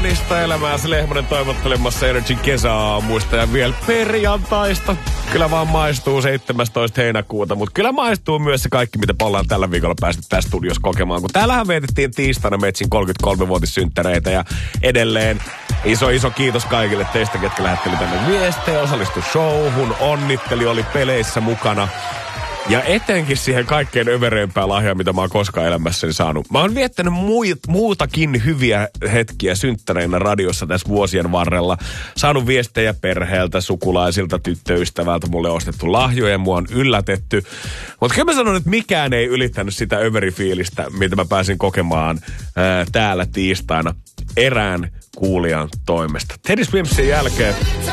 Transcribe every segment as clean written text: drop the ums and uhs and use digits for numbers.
onnellista elämää. Se Lehmonen toivottelemassa Energy kesäaamuista ja vielä perjantaista. Kyllä vaan maistuu 17. heinäkuuta, mutta kyllä maistuu myös se kaikki, mitä ollaan tällä viikolla päästy tässä studiossa kokemaan. Kun täällähän vietettiin tiistaina Metsin 33-vuotissynttäreitä ja edelleen iso kiitos kaikille teistä, ketkä lähetteli tänne viestejä, osallistui showhun, onnitteli, oli peleissä mukana. Ja etenkin siihen kaikkein övereimpään lahjaan, mitä mä oon koskaan elämässäni saanut. Mä oon viettänyt muutakin hyviä hetkiä synttäreinä radiossa tässä vuosien varrella. Saanut viestejä perheeltä, sukulaisilta, tyttöystävältä, mulle ostettu lahjoja, mua on yllätetty. Mutta kyllä mä sanon, että mikään ei ylittänyt sitä överifiilistä, mitä mä pääsin kokemaan täällä tiistaina erään kuulijan toimesta. Teddy Swimpsin jälkeen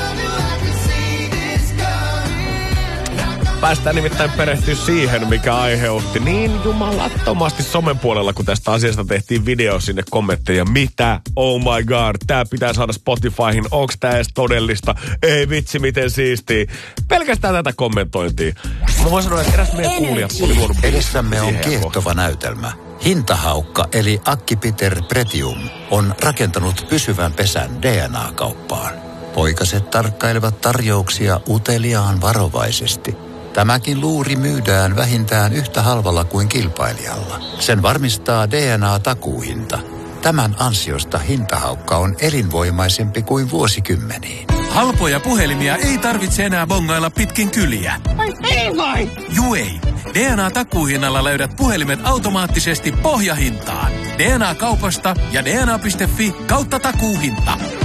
päästään nimittäin perehtyä siihen, mikä aiheutti niin jumalattomasti somen puolella, kun tästä asiasta tehtiin video sinne kommentteja. Mitä? Oh my god, tää pitää saada Spotifyhin. Onks tää edes todellista? Ei vitsi, miten siistiä. Pelkästään tätä kommentointia. Mä voin sanoa, että eräs meidän kuulijat oli luonut. Edessämme on kiehtova näytelmä. Hintahaukka eli Akkipiter Pretium on rakentanut pysyvän pesän DNA-kauppaan. Poikaset tarkkailevat tarjouksia uteliaan varovaisesti. Tämäkin luuri myydään vähintään yhtä halvalla kuin kilpailijalla. Sen varmistaa DNA-takuuhinta. Tämän ansiosta hintahaukka on elinvoimaisempi kuin vuosikymmeniin. Halpoja puhelimia ei tarvitse enää bongailla pitkin kyliä. Ei vai? Juu ei. DNA-takuuhinnalla löydät puhelimet automaattisesti pohjahintaan. DNA-kaupasta ja dna.fi/takuuhinta.